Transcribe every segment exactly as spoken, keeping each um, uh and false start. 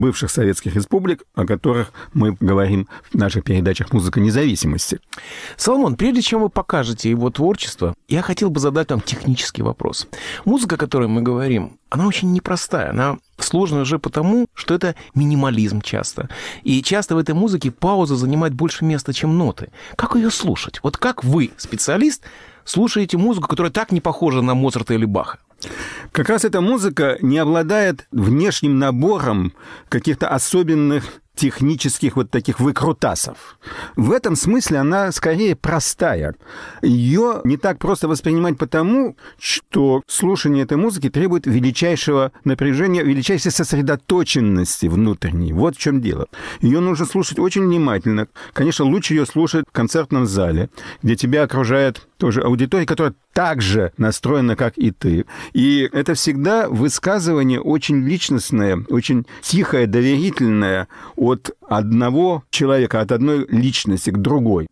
бывших советских республик, о которых мы говорим в наших передачах «Музыка независимости». Соломон, прежде чем вы покажете его творчество, я хотел бы задать вам технический вопрос. Музыка, о которой мы говорим, она очень непростая, она сложная уже потому, что это минимализм часто. И часто в этой музыке пауза занимает больше места, чем ноты. Как ее слушать? Вот как вы, специалист, слушаете музыку, которая так не похожа на Моцарта или Баха? Как раз эта музыка не обладает внешним набором каких-то особенных технических вот таких выкрутасов. В этом смысле она скорее простая. Ее не так просто воспринимать потому, что слушание этой музыки требует величайшего напряжения, величайшей сосредоточенности внутренней. Вот в чем дело. Ее нужно слушать очень внимательно. Конечно, лучше ее слушать в концертном зале, где тебя окружает тоже аудитория, которая так же настроена, как и ты. И это всегда высказывание очень личностное, очень тихое, доверительное от одного человека, от одной личности к другой.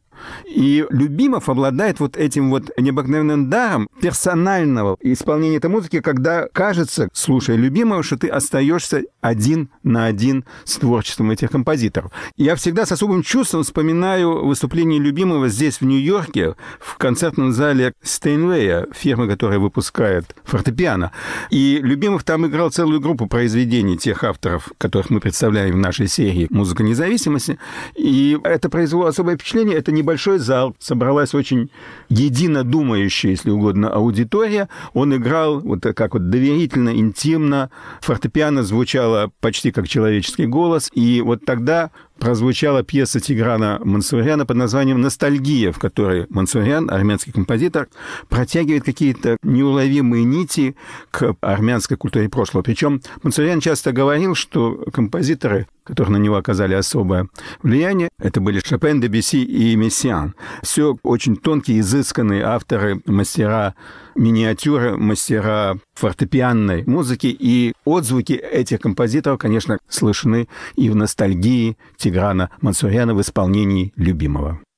И Любимов обладает вот этим вот необыкновенным даром персонального исполнения этой музыки, когда кажется, слушая Любимова, что ты остаешься один на один с творчеством этих композиторов. Я всегда с особым чувством вспоминаю выступление Любимова здесь, в Нью-Йорке, в концертном зале Стейнвея, фирмы, которая выпускает фортепиано. И Любимов там играл целую группу произведений тех авторов, которых мы представляем в нашей серии «Музыка независимости». И это произвело особое впечатление. Это не большой зал, собралась очень единодумающая, если угодно, аудитория. Он играл вот как вот доверительно, интимно. Фортепиано звучало почти как человеческий голос. И вот тогда прозвучала пьеса Тиграна Мансуряна под названием «Ностальгия», в которой Мансурян, армянский композитор, протягивает какие-то неуловимые нити к армянской культуре прошлого. Причем Мансурян часто говорил, что композиторы, которые на него оказали особое влияние, это были Шопен, Дебюсси и Мессиан. Все очень тонкие, изысканные авторы, мастера миниатюры, мастера фортепианной музыки, и отзвуки этих композиторов, конечно, слышны и в «Ностальгии» Тиграна Мансуряна в исполнении Любимова.